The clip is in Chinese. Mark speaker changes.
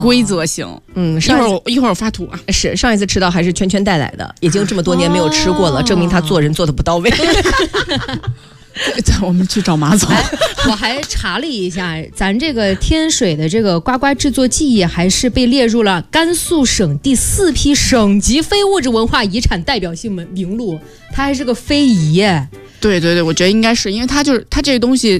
Speaker 1: 规则性。一会儿我发图啊。
Speaker 2: 是上一次吃到还是圈圈带来的，已经这么多年没有吃过了，证明他做人做的不到位。
Speaker 1: 我们去找马总。
Speaker 3: 我还查了一下，咱这个天水的这个呱呱制作技艺还是被列入了甘肃省第4批省级非物质文化遗产代表性名录，它还是个非遗耶。
Speaker 1: 对，我觉得应该是因为它这个东西